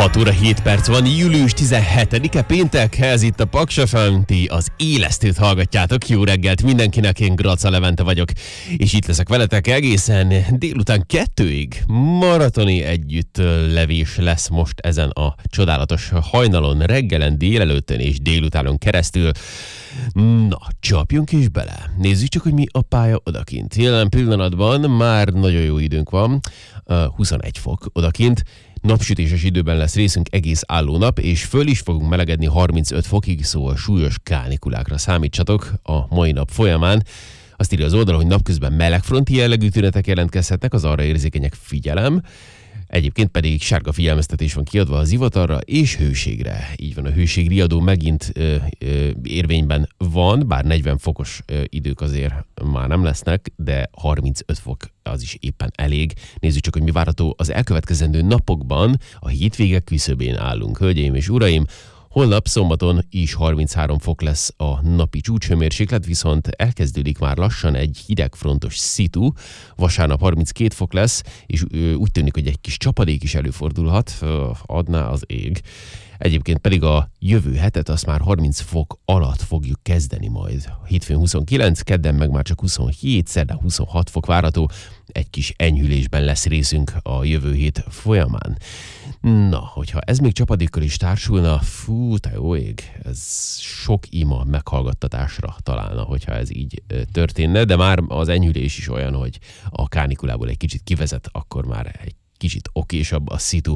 6 óra 7 perc van, július 17-e péntek, ez itt a Paks FM, ti az élesztőt hallgatjátok, jó reggelt mindenkinek, én Graca Levente vagyok, és itt leszek veletek egészen délután 2-ig. Maratoni együttlevés lesz most ezen a csodálatos hajnalon, reggelen, délelőttön és délutánon keresztül. Na, csapjunk is bele. Nézzük csak, hogy mi a pálya odakint. Jelen pillanatban már nagyon jó időnk van, 21 fok odakint. Napsütéses időben lesz részünk egész álló nap, és föl is fogunk melegedni 35 fokig, szóval súlyos kánikulákra számítsatok a mai nap folyamán. Azt írja az oldal, hogy napközben melegfronti jellegű tünetek jelentkezhetnek, az arra érzékenyek figyelem. Egyébként pedig sárga figyelmeztetés van kiadva az zivatarra és hőségre. Így van, a hőségriadó megint érvényben van, bár 40 fokos idők azért már nem lesznek, de 35 fok az is éppen elég. Nézzük csak, hogy mi várható az elkövetkezendő napokban. A hétvégek küszöbén állunk, hölgyeim és uraim. Holnap szombaton is 33 fok lesz a napi csúcshőmérséklet, viszont elkezdődik már lassan egy hidegfrontos szitu. Vasárnap 32 fok lesz, és úgy tűnik, hogy egy kis csapadék is előfordulhat, adná az ég. Egyébként pedig a jövő hetet azt már 30 fok alatt fogjuk kezdeni majd. Hétfőn 29, kedden meg már csak 27, szerdán 26 fok várható. Egy kis enyhülésben lesz részünk a jövő hét folyamán. Na, hogyha ez még csapadékkal is társulna, fú, te jó ég, ez sok ima meghallgattatásra találna, hogyha ez így történne, de már az enyhülés is olyan, hogy a kánikulából egy kicsit kivezet, akkor már egy kicsit okésabb a szitu.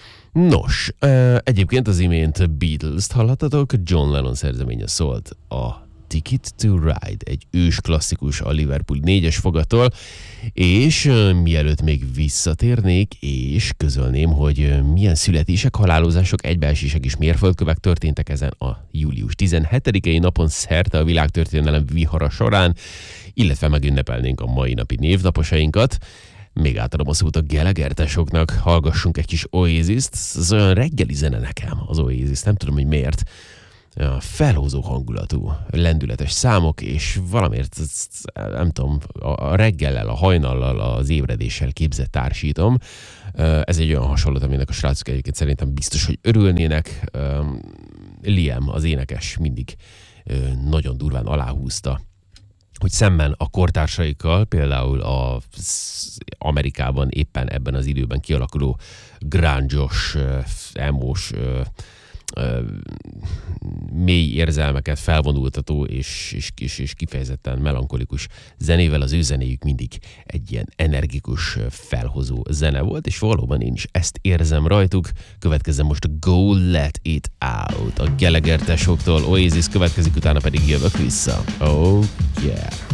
Nos, egyébként az imént Beatles-t hallhattatok, John Lennon szerzeménye szólt a Ticket to Ride, egy ős klasszikus a Liverpool 4-es fogattól, és mielőtt még visszatérnék, és közölném, hogy milyen születések, halálozások, egybeesések és mérföldkövek történtek ezen a július 17-i napon szerte a világtörténelem vihara során, illetve megünnepelnénk a mai napi névnaposainkat. Még átadom a szót a Gallagher tesóknak, hallgassunk egy kis Oasis-t, ez olyan reggeli zene nekem az Oasis, nem tudom, hogy miért. Felhozó hangulatú, lendületes számok, és valamiért, nem tudom, a reggellel, a hajnallal, az ébredéssel képzett társítom. Ez egy olyan hasonlat, aminek a srácok egyébként szerintem biztos, hogy örülnének. Liam, az énekes, mindig nagyon durván aláhúzta, hogy szemben a kortársaikkal, például az Amerikában éppen ebben az időben kialakuló grunge-os, emos, mély érzelmeket felvonultató és kifejezetten melankolikus zenével, az ő zenéjük mindig egy ilyen energikus, felhozó zene volt, és valóban én is ezt érzem rajtuk. Következzen most a Go Let It Out a Gallagher tesóktól, Oasis következik, utána pedig jövök vissza. Oh yeah!